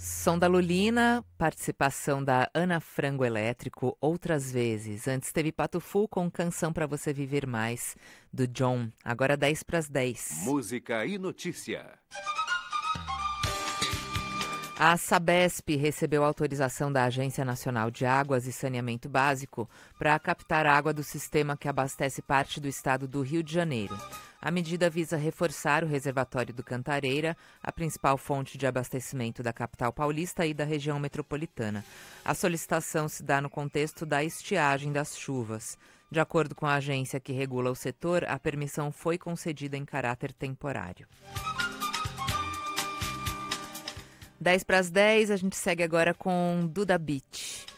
Som da Lulina, participação da Ana Frango Elétrico, Outras Vezes. Antes teve Pato Fu com Canção Pra Você Viver Mais, do John. Agora 10 para as 10. Música e notícia. A Sabesp recebeu autorização da Agência Nacional de Águas e Saneamento Básico para captar água do sistema que abastece parte do estado do Rio de Janeiro. A medida visa reforçar o reservatório do Cantareira, a principal fonte de abastecimento da capital paulista e da região metropolitana. A solicitação se dá no contexto da estiagem das chuvas. De acordo com a agência que regula o setor, a permissão foi concedida em caráter temporário. 10 para as 10, a gente segue agora com Duda Beat.